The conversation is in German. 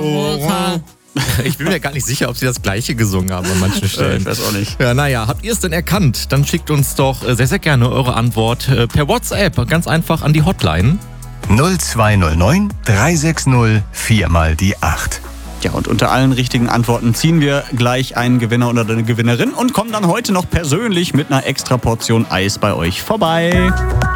Ich bin mir gar nicht sicher, ob sie das Gleiche gesungen haben an manchen Stellen. Ich weiß auch nicht. Ja, naja, habt ihr es denn erkannt? Dann schickt uns doch sehr, sehr gerne eure Antwort per WhatsApp. Ganz einfach an die Hotline. 0209 360 4 mal die 8. Ja, und unter allen richtigen Antworten ziehen wir gleich einen Gewinner oder eine Gewinnerin und kommen dann heute noch persönlich mit einer extra Portion Eis bei euch vorbei.